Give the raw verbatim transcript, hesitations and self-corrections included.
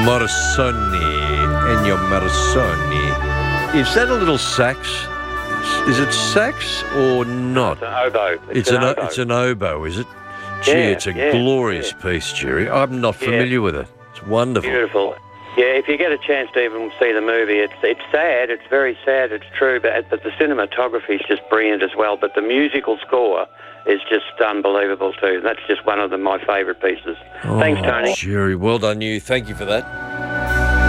Morricone, Ennio Morricone. Is that a little sax? Is it sax or not? It's an oboe. It's, It's an, an, oboe. it's an oboe, is it? Gee, Yeah, it's a yeah, glorious yeah. piece, Jerry. I'm not familiar Yeah. with it. It's wonderful. Beautiful. Yeah, if you get a chance to even see the movie, it's it's sad. It's very sad. It's true, but but the cinematography is just brilliant as well. But the musical score is just unbelievable too. That's just one of the, my favourite pieces. Oh, Thanks, Tony. Jerry, well done you. Thank you for that.